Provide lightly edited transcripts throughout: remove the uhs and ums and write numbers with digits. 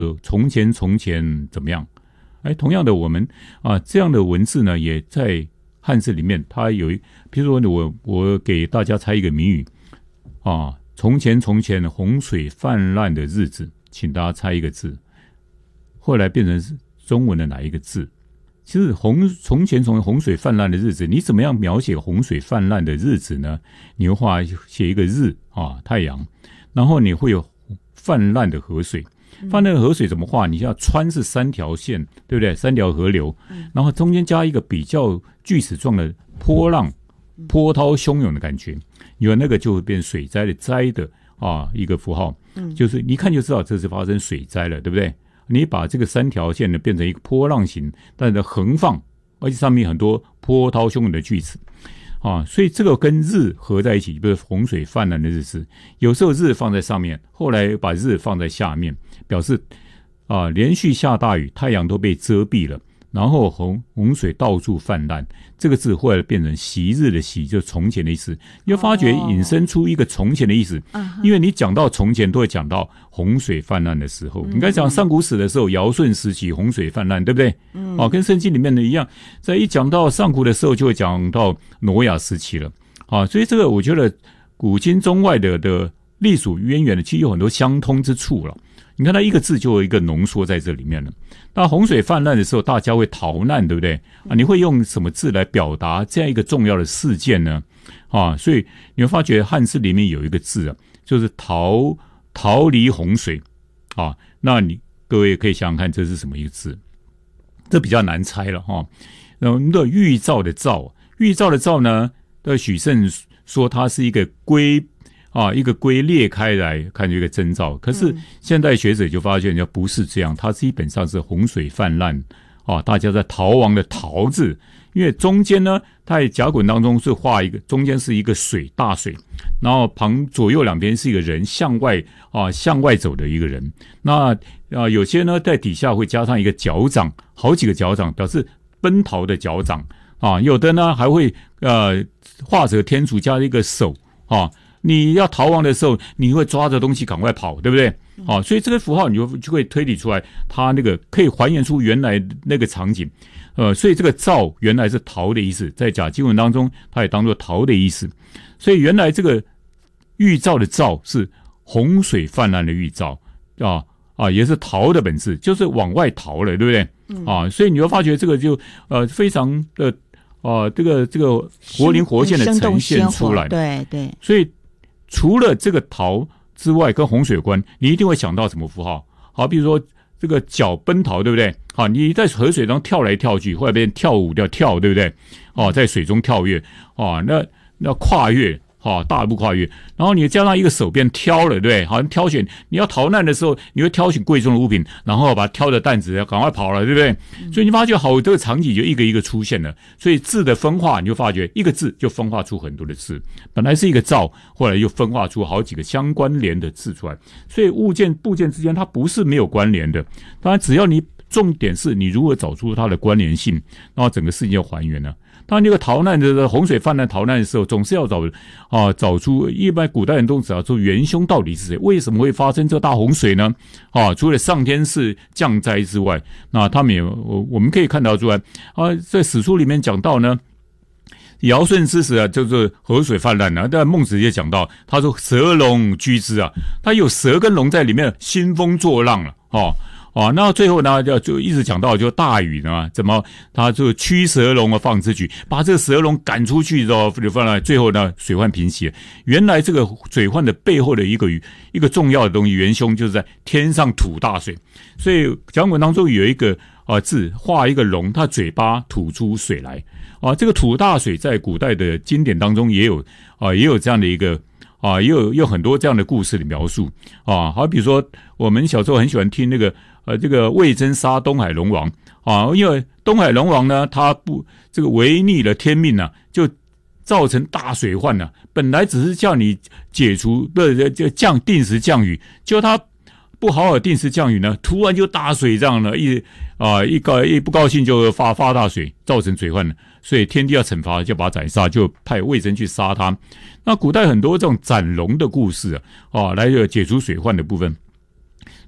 从前从前怎么样？同样的我们这样的文字呢，也在汉字里面，它有比如说我给大家猜一个谜语从前从前洪水泛滥的日子，请大家猜一个字，后来变成是中文的哪一个字？其实从前从前洪水泛滥的日子，你怎么样描写洪水泛滥的日子呢？你会写一个日太阳，然后你会有泛滥的河水。泛滥的河水怎么画？你要川是3条线，对不对？3条河流，然后中间加一个比较锯齿状的波浪，波涛汹涌的感觉，有那个就会变水灾的灾的一个符号，就是你一看就知道这是发生水灾了，对不对？你把这个3条线呢变成一个波浪形，但是横放，而且上面很多波涛汹涌的锯齿。所以这个跟日合在一起，比如洪水泛滥的日子，有时候日放在上面，后来把日放在下面，表示连续下大雨，太阳都被遮蔽了，然后洪水到处泛滥。这个字后来变成昔日的昔，就是从前的意思。你会发觉引申出一个从前的意思，因为你讲到从前都会讲到洪水泛滥的时候。你刚才讲上古史的时候，尧舜时期洪水泛滥，对不对？跟圣经里面的一样，在一讲到上古的时候，就会讲到挪亚时期了。所以这个我觉得古今中外的历史渊源的，其实有很多相通之处了。你看它一个字就有一个浓缩在这里面了。那洪水泛滥的时候，大家会逃难，对不对？你会用什么字来表达这样一个重要的事件呢？所以你会发觉汉字里面有一个字就是逃离洪水那各位可以想想看，这是什么一个字？这比较难猜了然后那预兆的兆，预兆的兆呢，许慎说它是一个龟裂开来看这个征兆，可是现代学者就发现不是这样，它基本上是洪水泛滥大家在逃亡的逃字，因为中间呢，它在甲骨文当中是画一个，中间是一个水，大水，然后左右两边是一个人向外走的一个人。那有些呢在底下会加上一个脚掌，好几个脚掌，表示奔逃的脚掌有的呢还会画着天竺加一个手你要逃亡的时候，你会抓着东西赶快跑，对不对？所以这个符号你就会推理出来，它那个可以还原出原来那个场景。所以这个兆原来是逃的意思，在甲经文当中，它也当作逃的意思。所以原来这个预兆的兆是洪水泛滥的预兆也是逃的本质，就是往外逃了，对不对？所以你会发觉这个就非常的这个活灵活现的呈现出来， 对对。 所以除了这个逃之外，跟洪水有关，你一定会想到什么符号？好，比如说这个脚奔逃，对不对？你在河水中跳来跳去，后来变跳舞要跳，对不对？在水中跳跃那跨越大步跨越，然后你加上一个手边挑了，对不对？好像挑选你要逃难的时候，你会挑选贵重的物品，然后把它挑着担子赶快跑了，对不对？所以你发觉这个场景就一个一个出现了。所以字的分化，你就发觉一个字就分化出很多的字，本来是一个兆，后来又分化出好几个相关联的字出来。所以部件之间它不是没有关联的，当然只要你重点是你如何找出它的关联性，然后整个事情就还原了。当然，这个逃难的洪水泛滥逃难的时候，总是要找出，一般古代人都找出元凶到底是谁，为什么会发生这大洪水呢？除了上天是降灾之外，那他们我们可以看到出来在史书里面讲到呢，尧舜之时就是河水泛滥但孟子也讲到，他说蛇龙居之他有蛇跟龙在里面兴风作浪了那最后呢，就一直讲到就大禹呢，怎么他就驱蛇龙放之举，把这个蛇龙赶出去之后，最后呢水患平息了。原来这个水患的背后的一个重要的东西元凶，就是在天上吐大水。所以讲文当中有一个字画一个龙，它嘴巴吐出水来这个吐大水在古代的经典当中也有这样的一个也有很多这样的故事的描述好比如说我们小时候很喜欢听那个这个魏征杀东海龙王因为东海龙王呢，他这个违逆了天命就造成大水患本来只是叫你解除就定时降雨，结果他不好好定时降雨呢，突然就大水这样了，一不高兴就发大水，造成水患了。所以天帝要惩罚，就把他斩杀，就派魏征去杀他。那古代很多这种斩龙的故事来解除水患的部分。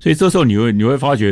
所以这时候你会发觉